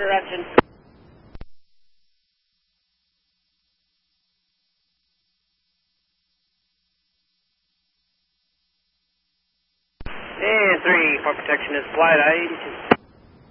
Direction. And 3 for protection is flight ID.